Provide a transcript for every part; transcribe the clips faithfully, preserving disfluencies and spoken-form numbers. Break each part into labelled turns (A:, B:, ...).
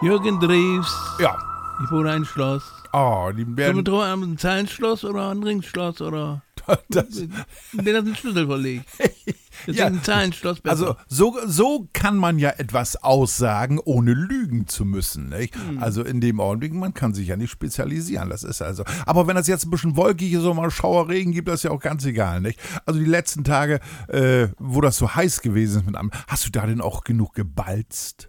A: Jürgen Drews.
B: Ja.
A: Ich wohne ein Schloss.
B: Oh, die
A: Sollen wir
B: werden...
A: drauf haben, ein Zahlenschloss oder ein Ringschloss oder...
B: Das,
A: Der hat einen Schlüssel verlegt. Das
B: Ja.
A: ist ein Zahlenschloss besser.
B: also so, so kann man ja etwas aussagen, ohne lügen zu müssen. Nicht?
A: Hm.
B: Also in dem Augenblick, man kann sich ja nicht spezialisieren. Das ist also. Aber wenn das jetzt ein bisschen wolkig ist und mal Schauerregen gibt, das ist ja auch ganz egal. Nicht? Also die letzten Tage, äh, wo das so heiß gewesen ist mit einem, hast du da denn auch genug gebalzt?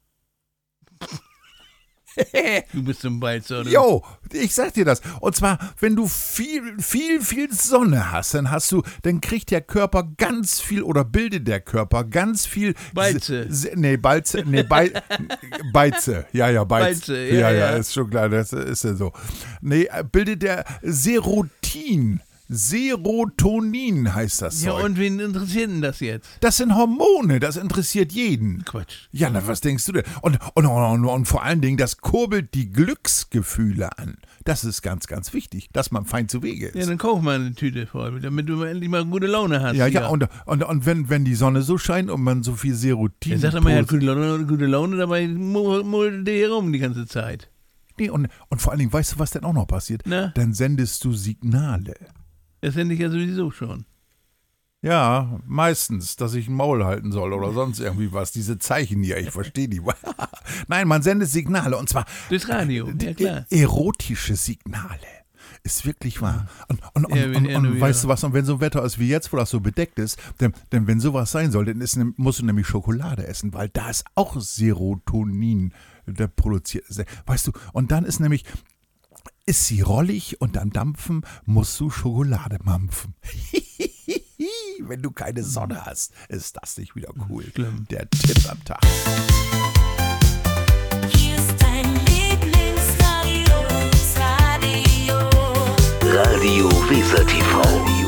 A: Du bist ein Balzer, oder?
B: Jo, ich sag dir das. Und zwar, wenn du viel, viel, viel Sonne hast, dann hast du, dann kriegt der Körper ganz viel oder bildet der Körper ganz viel.
A: Balze.
B: Se, nee, Balze, nee, Bei, Beize. Ja, ja, Beize.
A: Balze,
B: ja,
A: ja,
B: ja,
A: ja.
B: ist schon klar, das ist ja so. Nee, bildet der Serotin. Serotonin heißt das
A: Ja,
B: Zeug.
A: und wen interessiert denn das jetzt?
B: Das sind Hormone, das interessiert jeden.
A: Quatsch.
B: Ja, na, was denkst du denn? Und, und, und, und vor allen Dingen, das kurbelt die Glücksgefühle an. Das ist ganz, ganz wichtig, dass man fein zu Wege ist.
A: Ja, dann kauf mal eine Tüte voll, damit du mal endlich mal gute Laune hast.
B: Ja,
A: hier.
B: ja, und, und, und wenn, wenn die Sonne so scheint und man so viel Serotin...
A: Er sagt immer, er hat gute Laune, gute Laune dabei mullt der herum die ganze Zeit.
B: Nee, und, und vor allen Dingen, weißt du, was denn auch noch passiert?
A: Na?
B: Dann sendest du Signale.
A: Das sende ich ja sowieso schon.
B: Ja, meistens, dass ich ein Maul halten soll oder sonst irgendwie was. Diese Zeichen hier, ich verstehe die. Nein, man sendet Signale und zwar
A: Durchs Radio, ja klar.
B: erotische Signale. Ist wirklich wahr. Und, und, und,
A: Ja, wenn
B: und,
A: er
B: und
A: nur
B: weißt
A: wieder-
B: du was, und wenn so ein Wetter ist wie jetzt, wo das so bedeckt ist, denn, denn wenn sowas sein soll, dann ist, ne- musst du nämlich Schokolade essen, weil da ist auch Serotonin, der produziert ist. Weißt du, und dann ist nämlich, ist sie rollig und dann dampfen, musst du Schokolade mampfen. Wenn du keine Sonne hast, ist das nicht wieder cool.
A: Schlimm.
B: Der Tipp am Tag.
C: Hier ist dein Lieblingsradio, das Radio.
D: Radio Weser T V.